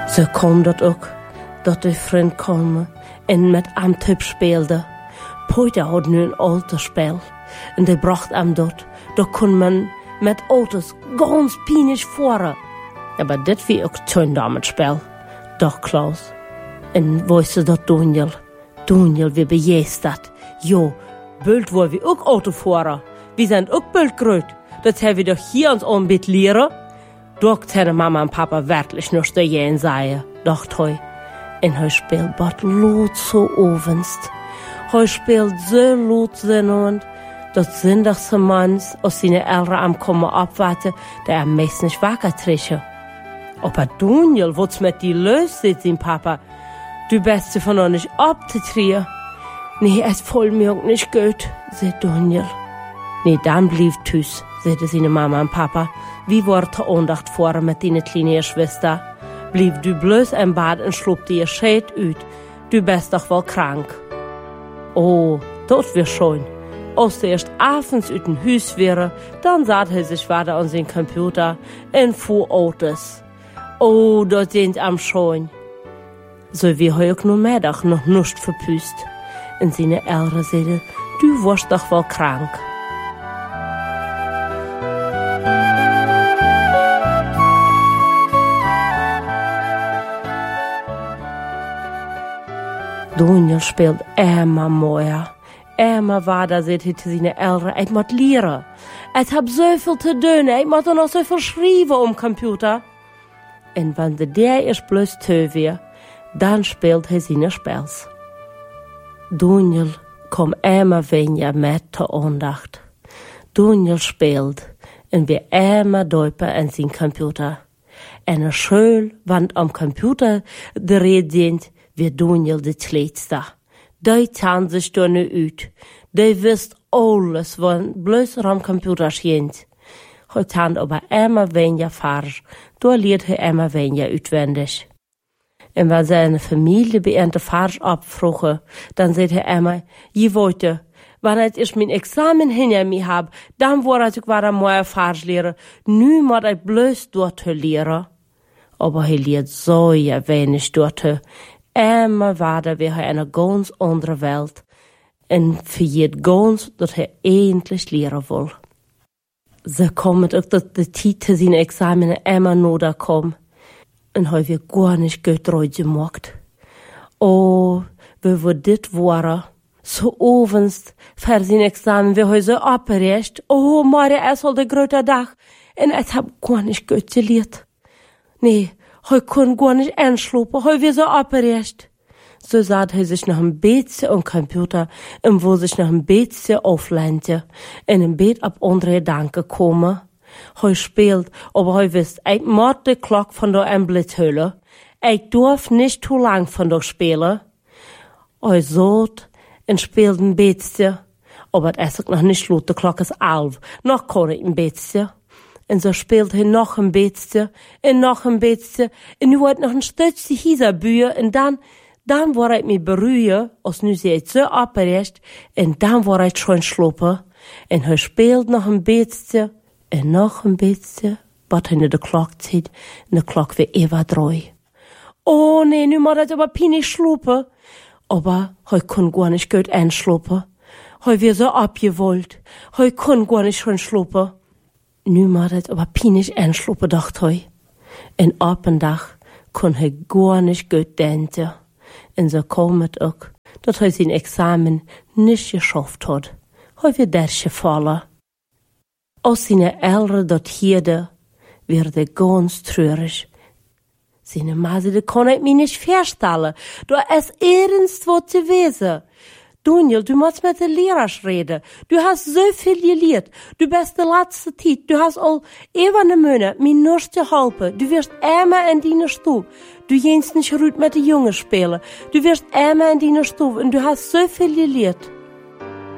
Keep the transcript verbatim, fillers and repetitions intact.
Zo kwam dat ook, dat de vriend kwam en met hem typ speelde. Poita had nu een autospel en die bracht hem dat. Daar kon men met auto's ganz pinisch voeren. Ja, maar dit was ook tuindamenspel. Doch Klaus. En wist je dat Daniel? Daniel, wie bejeest dat? Jo, bult wil we ook auto voeren. We zijn ook bult groot. Dat hebben we doch hier ons aanbid leren. Doch tegen mama en papa werkelijk nog de jen zeiden, dacht hij. En hij speelt wat lood zo overst. Hij speelt zo lood zinnend, dat zindagse mans als zijn eltern am komen opwachten, dat er meest niet wakker trischen. Aber Daniel, wat met die leus, zegt zijn papa. Du beste van ons niet op te trien. Nee, het voelt me ook niet goed, zegt Daniel. Nee, dan blijf thuis, zeiden zijn mama en papa. Wie wordt de aandacht voor met die kleine Schwester? Blijf du bloos in bad en sloop die scheet uit. Du bist doch wel krank. Oh, dat weer schön. Als er eerst avonds uit een huis wäre, dan zat hij zich verder aan zijn computer en voer auto's. Oh, dat sind am schön. So wie hij ook middag nog niets verpust. En zijn eltern zeiden, du warst doch wel krank. Daniel speelt immer mooier. Immer waarder zit hij te zijn eltern. Ik moet leren. Ik heb zoveel te doen. Ik moet er nog zoveel schrijven om computer. En wanneer de der is plus twee weer, dan speelt hij zijn spels. Daniel komt immer weniger met de aandacht. Daniel speelt en weer immer dieper in zijn computer. En er schön, want am computer de reden sind, wie Daniel de kleedste. Die taan zich door nu uit. Die wist alles, wat bloos er am computer schijnt. Hij taan aber immer weniger falsch. Door leert hij immer weniger uitwendig. En wanneer zijn familie bij een falsch opvroegen, dan zei hij immer, je weet, wanneer ik mijn examen hinter mij heb, dan word ik weer een mooie falsch leren. Nu moet ik bloos door te leren. Aber hij leert zo wenig door te. Immer weiter wie hij in een ganz andere Welt. En vergeet ganz, dat hij endlich leren wil. Ze komt ook dat de tijd te zijn examen immer nodig komt. En hij weer gar niet goed eruit gemaakt. Oh, wie we dit waren. Zo ovens, voor zijn examen, wie hij zo opgerecht. Oh, morgen is al de grote dag. En ik heb gar niet goed geleerd. Nee, hij kon gar niet aanslopen, hij was zo opgerecht. Zo zat hij zich nog een beetje aan computer en wil zich nog een beetje afleiden en een beetje op andere gedanken komen. Hij speelt, aber hij wist, ik moet de klok van de aanblik hullen. Ik durf niet te lang van de spelen. Hij zat en speelde een beetje, aber het is ook nog niet sloot, de klok is elf. Nog kon ik een beetje. En zo speelt hij nog een beetje, en nog een beetje. En nu wordt nog een stukje hier buien, en dan, dan word ik me beruien, als nu ze het zo opgerecht, en dan word ik schon slopen. En hij speelt nog een beetje, en nog een beetje, wat hij naar de klok ziet, en de klok weer even draai. Oh nee, nu moet hij aber pijnig slopen. Aber hij kon gar niet goed aanslopen. Hij weer zo opgewold. Hij kon gar niet schon slopen. Nu moet het aber pijnig aanslopen, dacht hij. En op een dag kon hij gar niet goed denken. En zo kwam het ook, dat hij zijn examen niet geschafft had. Hij werd durchgefallen. Als zijn eltern dat hielden, werd hij ganz treurig. Zijn ma zei, dat kon ik me niet voorstellen. Er is ernst wat te wezen. Daniel, du musst mit den Lehrern reden. Du hast so viel geleerd. Du bist de laatste tijd. Du hast al even een Monat mir nichts geholpen. Du wirst immer in deiner Stube. Du gehst nicht gut mit den Jungen spielen. Du wirst immer in deiner Stube und du hast so viel geleerd.